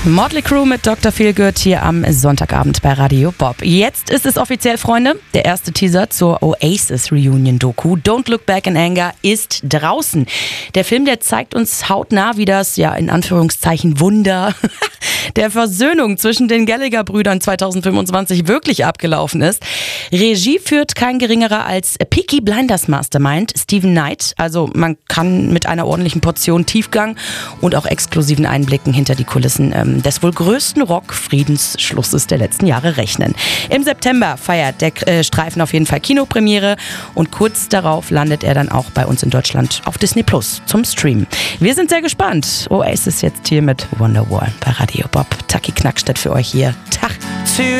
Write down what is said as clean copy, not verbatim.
Motley Crue mit Dr. Feelgood hier am Sonntagabend bei Radio Bob. Jetzt ist es offiziell, Freunde. Der erste Teaser zur Oasis Reunion-Doku Don't Look Back in Anger ist draußen. Der Film, der zeigt uns hautnah, wie das, ja in Anführungszeichen, Wunder der Versöhnung zwischen den Gallagher-Brüdern 2025 wirklich abgelaufen ist. Regie führt kein geringerer als Peaky Blinders Mastermind Steven Knight. Also man kann mit einer ordentlichen Portion Tiefgang und auch exklusiven Einblicken hinter die Kulissen des wohl größten Rock-Friedensschlusses der letzten Jahre rechnen. Im September feiert der Streifen auf jeden Fall Kinopremiere und kurz darauf landet er dann auch bei uns in Deutschland auf Disney Plus zum Stream. Wir sind sehr gespannt. Oasis jetzt hier mit Wonderwall bei Radio Bob. Taki Knackstedt für euch hier. Tag.